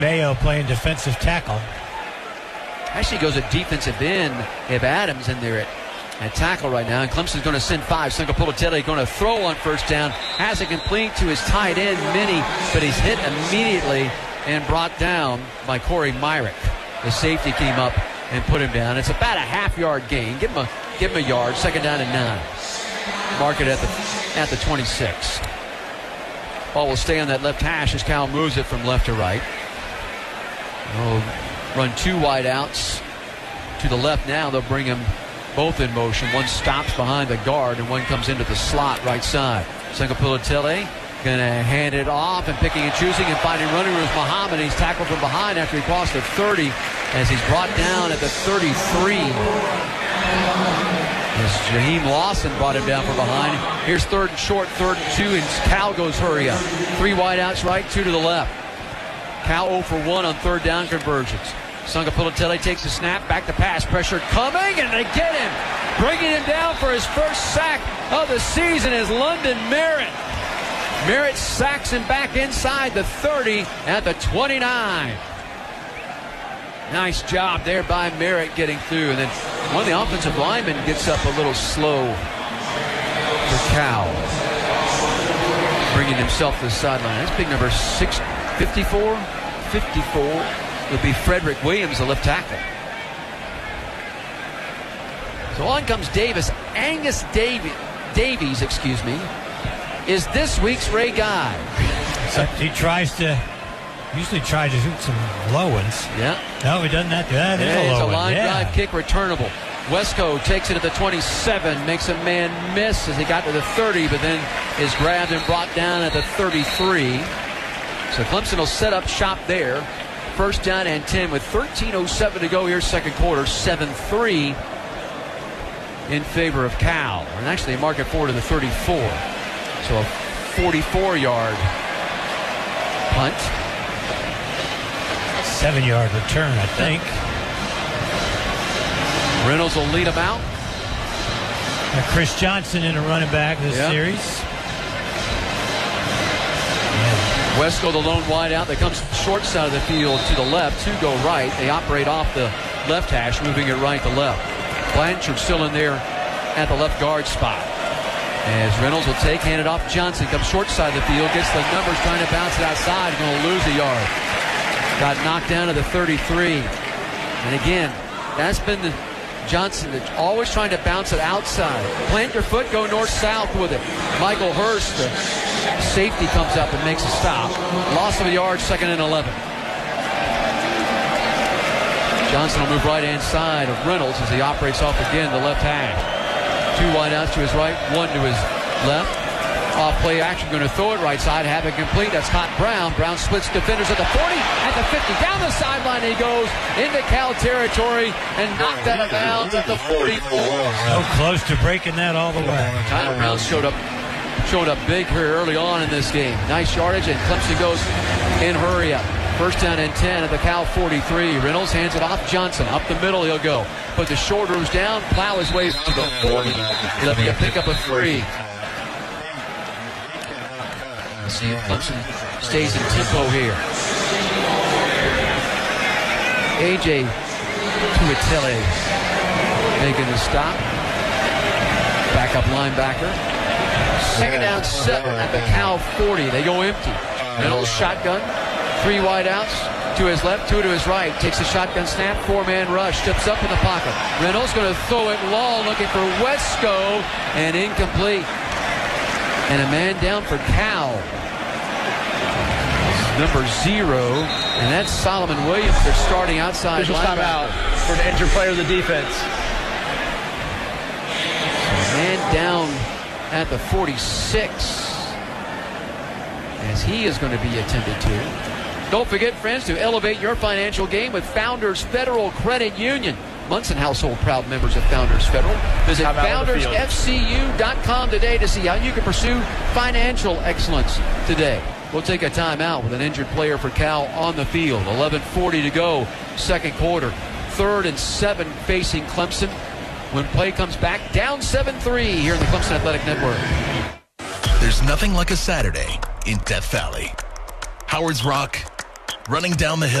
Mayo playing defensive tackle. Actually goes at defensive end if Adams in there at tackle right now. And Clemson's going to send 5. Singapore-Tele going to throw on first down. Has it complete to his tight end, Minnie, but he's hit immediately and brought down by Corey Myrick. The safety came up and put him down. It's about a half-yard gain. Give him a yard. Second down and 9. Mark it at the 26. Ball will stay on that left hash as Cal moves it from left to right. They'll run 2 wide outs to the left now. They'll bring them both in motion. One stops behind the guard and one comes into the slot right side. Singapore-Tele going to hand it off and picking and choosing and finding running room. Muhammad. He's tackled from behind after he crossed the 30 as he's brought down at the 33. As Jaheim Lawson brought him down from behind. Here's 3rd and short, 3rd and 2, and Cal goes hurry up. 3 wide outs right, 2 to the left. Cal 0 for 1 on 3rd down conversions. Singapore-Tele takes the snap, back to pass, pressure coming, and they get him. Bringing him down for his first sack of the season is London Merritt. Merritt sacks him back inside the 30 at the 29. Nice job there by Merritt getting through. And then one of the offensive linemen gets up a little slow for Cal. Bringing himself to the sideline. That's big number 54 would be Frederick Williams, the left tackle. So on comes Davis. Angus Davies, is this week's Ray Guy. Except he usually tries to shoot some low ones. Yeah. No, he doesn't have to. That is a low it's a one. line drive kick returnable. Wesco takes it at the 27, makes a man miss as he got to the 30, but then is grabbed and brought down at the 33. So Clemson will set up shop there. First down and 10 with 13:07 to go here, second quarter. 7-3 in favor of Cal. And actually, they mark it forward to the 34. So a 44-yard punt. 7-yard return, I think. Reynolds will lead him out. And Chris Johnson in a running back this series. Wesco, the lone wide out. That comes short side of the field to the left. 2 go right. They operate off the left hash, moving it right to left. Blanchard still in there at the left guard spot. As Reynolds will hand it off. Johnson comes short side of the field, gets the numbers, trying to bounce it outside, going to lose a yard. Got knocked down to the 33. And again, that's been the Johnson that's always trying to bounce it outside. Plant your foot, go north-south with it. Michael Hurst, the safety, comes up and makes a stop. Loss of a yard, 2nd and 11. Johnson will move right-hand side of Reynolds as he operates off again the left hash. 2 wide outs to his right, 1 to his left. Off play action, going to throw it right side, have it complete. That's Scott Brown. Brown splits defenders at the 40, at the 50. Down the sideline he goes into Cal territory and knocked out of bounds at the 44. So close to breaking that all the way. Tyler Brown showed up big here early on in this game. Nice yardage, and Clemson goes in hurry up. First down and 10 at the Cal 43. Reynolds hands it off. Johnson up the middle he'll go. Put the shoulders down, plow his way to the 40. He'll be a pickup of 3. See if Clemson stays in tempo here. A.J. Tuitele making the stop. Backup linebacker. Second down 7 at the Cal 40. They go empty. Reynolds shotgun. 3 wide outs. To his left, 2 to his right. Takes a shotgun snap. 4-man rush. Steps up in the pocket. Reynolds going to throw it long, looking for Wesco, and incomplete. And a man down for Cal. Number 0, and that's Solomon Williams. They're starting outside linebacker. For the injured player of the defense. Man down at the 46 as he is going to be attended to. Don't forget, friends, to elevate your financial game with Founders Federal Credit Union. Munson household proud members of Founders Federal. Visit foundersfcu.com today to see how you can pursue financial excellence today. We'll take a timeout with an injured player for Cal on the field. 11:40 to go, second quarter. 3rd and 7 facing Clemson. When play comes back, down 7-3 here in the Clemson Athletic Network. There's nothing like a Saturday in Death Valley. Howard's Rock, running down the hill.